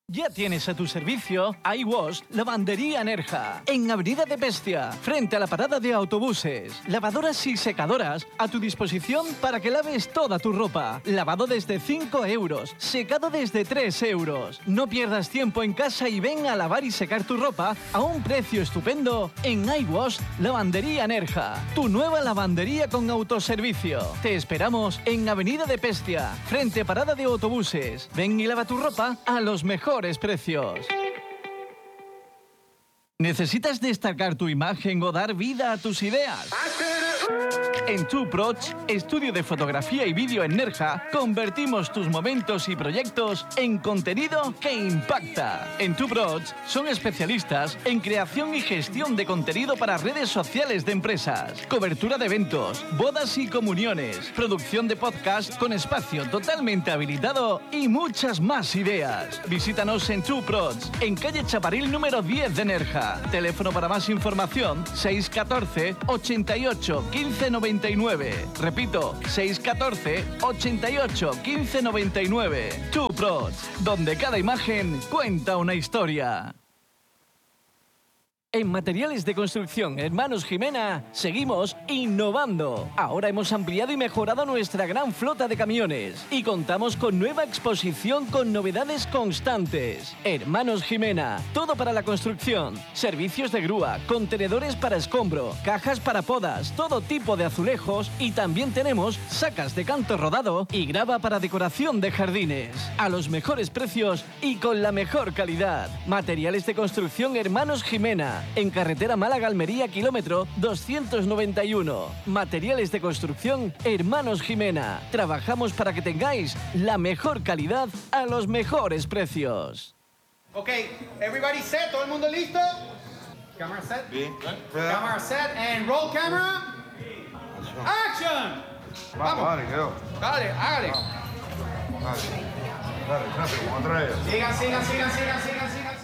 Ya tienes a tu servicio iWash Lavandería Nerja, en Avenida de Pescia, frente a la parada de autobuses. Lavadoras y secadoras a tu disposición para que laves toda tu ropa. Lavado desde 5 euros, secado desde 3 euros. No pierdas tiempo en casa y ven a lavar y secar tu ropa a un precio estupendo en iWash Lavandería Nerja, tu nueva lavandería con autoservicio. Te esperamos en Avenida de Pescia, frente a parada de autobuses. Ven y lava tu ropa a los mejores precios. ¿Necesitas destacar tu imagen o dar vida a tus ideas? En TwoProds, estudio de fotografía y vídeo en Nerja, convertimos tus momentos y proyectos en contenido que impacta. En TwoProds son especialistas en creación y gestión de contenido para redes sociales de empresas, cobertura de eventos, bodas y comuniones, producción de podcast con espacio totalmente habilitado y muchas más ideas. Visítanos en TwoProds, en calle Chaparril número 10 de Nerja. Teléfono para más información 614 88 15 99. Repito, 614 88 15 99. TwoProds, donde cada imagen cuenta una historia. En Materiales de Construcción Hermanos Jimena seguimos innovando. Ahora hemos ampliado y mejorado nuestra gran flota de camiones y contamos con nueva exposición con novedades constantes. Hermanos Jimena, todo para la construcción, servicios de grúa, contenedores para escombro, cajas para podas, todo tipo de azulejos y también tenemos sacas de canto rodado y grava para decoración de jardines. A los mejores precios y con la mejor calidad. Materiales de Construcción Hermanos Jimena. En carretera Málaga-Almería, kilómetro 291. Materiales de Construcción Hermanos Jimena. Trabajamos para que tengáis la mejor calidad a los mejores precios. Ok, everybody set, todo el mundo listo. Cámara set. Bien. Cámara set and roll camera. Action. Vamos, dale, quedó. Dale, hágale. Dale, rápido, como trae. Sigan.